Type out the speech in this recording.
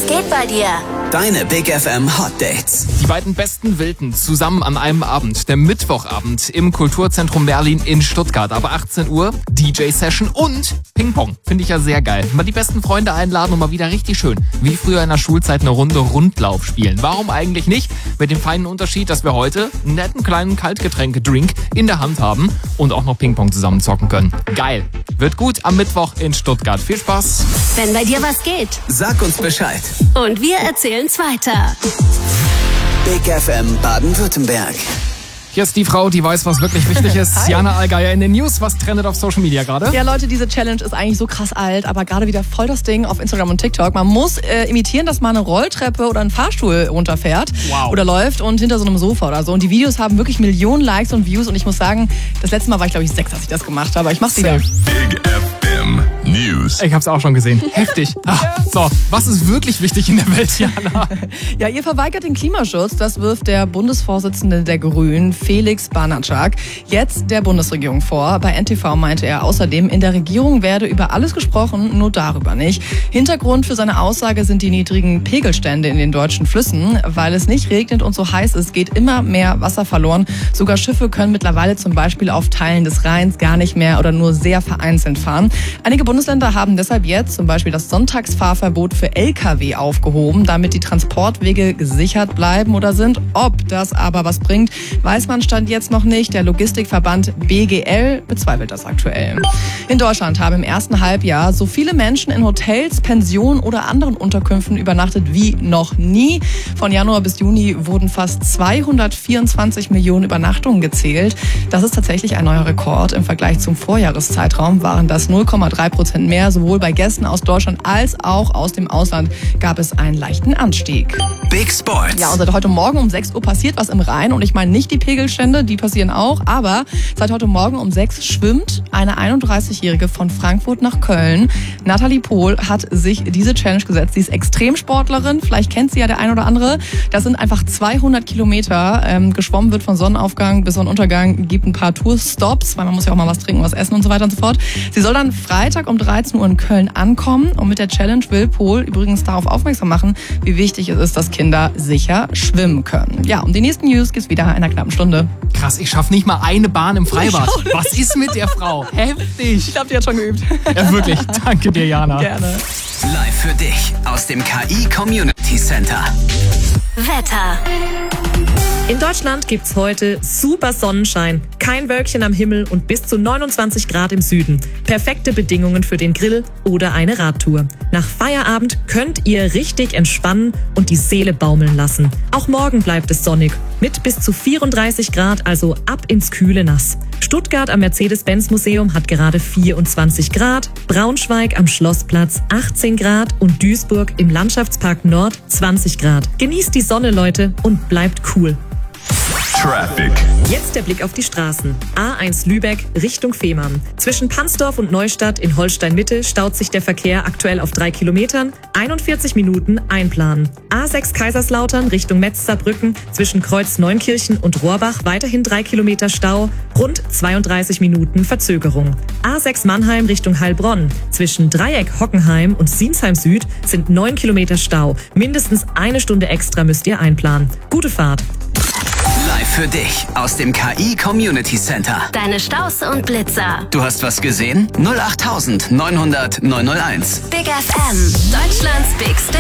Was geht bei dir? Deine Big FM Hot Dates. Die beiden besten Wilden zusammen an einem Abend. Der Mittwochabend im Kulturzentrum Merlin in Stuttgart. Ab 18 Uhr DJ-Session und Ping-Pong. Finde ich ja sehr geil. Mal die besten Freunde einladen und mal wieder richtig schön, wie früher in der Schulzeit, eine Runde Rundlauf spielen. Warum eigentlich nicht? Mit dem feinen Unterschied, dass wir heute einen netten kleinen Kaltgetränke-Drink in der Hand haben und auch noch Ping-Pong zusammen zocken können. Geil. Wird gut am Mittwoch in Stuttgart. Viel Spaß. Wenn bei dir was geht. Sag uns Bescheid. Und wir erzählen's weiter. Big FM Baden-Württemberg. Hier ist die Frau, die weiß, was wirklich wichtig ist. Hi. Jana Allgeier in den News. Was trendet auf Social Media gerade? Ja, Leute, diese Challenge ist eigentlich so krass alt, aber gerade wieder voll das Ding auf Instagram und TikTok. Man muss imitieren, dass man eine Rolltreppe oder einen Fahrstuhl runterfährt oder läuft und hinter so einem Sofa oder so. Und die Videos haben wirklich Millionen Likes und Views. Und ich muss sagen, das letzte Mal war ich, glaube ich, 6, als ich das gemacht habe. Aber ich mach's wieder. Big FM News. Ich hab's auch schon gesehen. Heftig. So, was ist wirklich wichtig in der Welt, Jana? Ja, ihr verweigert den Klimaschutz. Das wirft der Bundesvorsitzende der Grünen, Felix Barnatschak, jetzt der Bundesregierung vor. Bei NTV meinte er außerdem, in der Regierung werde über alles gesprochen, nur darüber nicht. Hintergrund für seine Aussage sind die niedrigen Pegelstände in den deutschen Flüssen. Weil es nicht regnet und so heiß ist, geht immer mehr Wasser verloren. Sogar Schiffe können mittlerweile zum Beispiel auf Teilen des Rheins gar nicht mehr oder nur sehr vereinzelt fahren. Einige Bundesländer haben deshalb jetzt zum Beispiel das Sonntagsfahrverbot für Lkw aufgehoben, damit die Transportwege gesichert bleiben oder sind. Ob das aber was bringt, weiß man Stand jetzt noch nicht. Der Logistikverband BGL bezweifelt das aktuell. In Deutschland haben im ersten Halbjahr so viele Menschen in Hotels, Pensionen oder anderen Unterkünften übernachtet wie noch nie. Von Januar bis Juni wurden fast 224 Millionen Übernachtungen gezählt. Das ist tatsächlich ein neuer Rekord. Im Vergleich zum Vorjahreszeitraum waren das 0,3% mehr. Sowohl bei Gästen aus Deutschland als auch aus dem Ausland gab es einen leichten Anstieg. Big Sports. Ja, und seit heute Morgen um 6 Uhr passiert was im Rhein. Und ich meine nicht die Pegelstände, die passieren auch. Aber seit heute Morgen um 6 schwimmt eine 31-Jährige von Frankfurt nach Köln. Nathalie Pohl hat sich diese Challenge gesetzt. Sie ist Extremsportlerin. Vielleicht kennt sie ja der ein oder andere. Das sind einfach 200 Kilometer. Geschwommen wird von Sonnenaufgang bis Sonnenuntergang. Gibt ein paar Tourstops, weil man muss ja auch mal was trinken, was essen und so weiter und so fort. Sie soll dann Freitag um 13 Uhr in Köln ankommen. Und mit der Challenge will Pohl übrigens darauf aufmerksam machen, wie wichtig es ist, dass Kinder sicher schwimmen können. Ja, um die nächsten News geht's wieder in einer knappen Stunde. Krass, ich schaff nicht mal eine Bahn im Freibad. Was ist mit der Frau? Heftig. Ich glaube, die hat schon geübt. Ja, wirklich. Danke dir, Jana. Gerne. Live für dich aus dem KI Community Center. Wetter. In Deutschland gibt's heute super Sonnenschein, kein Wölkchen am Himmel und bis zu 29 Grad im Süden. Perfekte Bedingungen für den Grill oder eine Radtour. Nach Feierabend könnt ihr richtig entspannen und die Seele baumeln lassen. Auch morgen bleibt es sonnig, mit bis zu 34 Grad, also ab ins kühle Nass. Stuttgart am Mercedes-Benz-Museum hat gerade 24 Grad, Braunschweig am Schlossplatz 18 Grad und Duisburg im Landschaftspark Nord 20 Grad. Genießt die Sonne, Leute, und bleibt cool. Traffic. Jetzt der Blick auf die Straßen. A1 Lübeck Richtung Fehmarn. Zwischen Pansdorf und Neustadt in Holstein-Mitte staut sich der Verkehr aktuell auf 3 Kilometern. 41 Minuten einplanen. A6 Kaiserslautern Richtung Metz-Saarbrücken. Zwischen Kreuz Neunkirchen und Rohrbach weiterhin 3 Kilometer Stau. Rund 32 Minuten Verzögerung. A6 Mannheim Richtung Heilbronn. Zwischen Dreieck Hockenheim und Sinsheim Süd sind 9 Kilometer Stau. Mindestens eine Stunde extra müsst ihr einplanen. Gute Fahrt. Live für dich aus dem KI Community Center. Deine Staus und Blitzer. Du hast was gesehen? 08900 901. Big FM. Deutschlands bigste